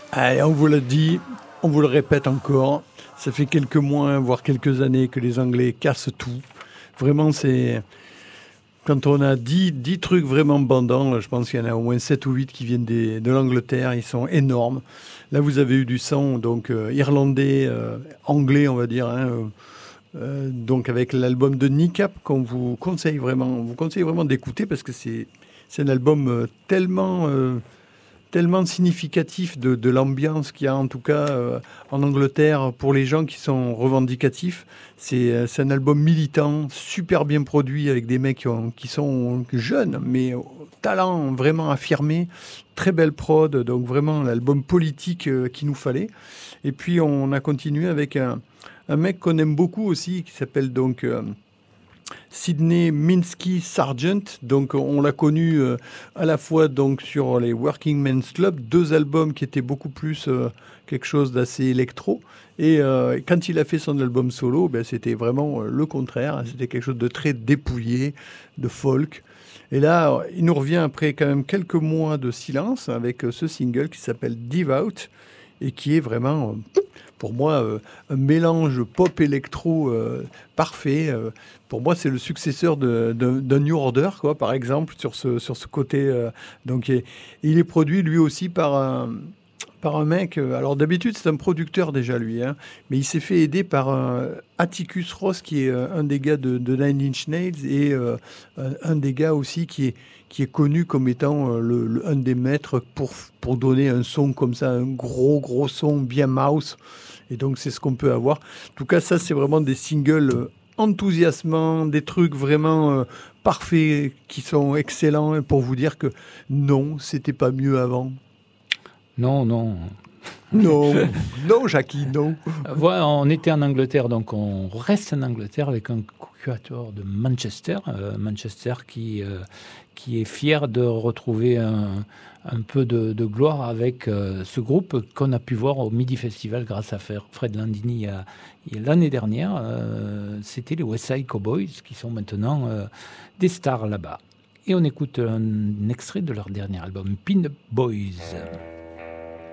Allez, on vous l'a dit, on vous le répète encore. Ça fait quelques mois, voire quelques années que les Anglais cassent tout. Vraiment, c'est... Quand on a 10 trucs vraiment bandants, je pense qu'il y en a au moins 7 ou 8 qui viennent de l'Angleterre. Ils sont énormes. Là, vous avez eu du son, donc irlandais, anglais, on va dire, hein, donc avec l'album de Nick qu'on vous conseille vraiment, d'écouter parce que c'est un album tellement significatif de l'ambiance qu'il y a en tout cas en Angleterre pour les gens qui sont revendicatifs. C'est un album militant, super bien produit avec des mecs qui sont jeunes mais au talent vraiment affirmé, très belle prod, donc vraiment l'album politique qu'il nous fallait. Et puis on a continué avec un mec qu'on aime beaucoup aussi qui s'appelle donc... Sydney Minsky Sargent, donc on l'a connu à la fois donc sur les Working Men's Club, 2 albums qui étaient beaucoup plus quelque chose d'assez électro, et quand il a fait son album solo, ben, c'était vraiment le contraire, c'était quelque chose de très dépouillé, de folk. Et là, il nous revient après quand même quelques mois de silence avec ce single qui s'appelle Devout et qui est vraiment, pour moi, un mélange pop-électro parfait. Pour moi, c'est le successeur d'un New Order, quoi, par exemple, sur ce côté. Donc, il est produit lui aussi par un mec. Alors, d'habitude, c'est un producteur déjà, lui, hein, mais il s'est fait aider par Atticus Ross, qui est un des gars de Nine Inch Nails et un des gars aussi qui est connu comme étant un des maîtres pour donner un son comme ça, un gros son bien mouse. Et donc, c'est ce qu'on peut avoir. En tout cas, ça, c'est vraiment des singles enthousiasmants, des trucs vraiment parfaits, qui sont excellents. Et pour vous dire que non, c'était pas mieux avant. Non, non. Non, non, Jackie, non. Voilà, on était en Angleterre, donc on reste en Angleterre avec un quatuor de Manchester, qui est fier de retrouver un peu de gloire avec ce groupe qu'on a pu voir au Midi Festival grâce à Fred Landini l'année dernière. C'était les West Side Cowboys qui sont maintenant des stars là-bas. Et on écoute un extrait de leur dernier album, Pin Up Boys.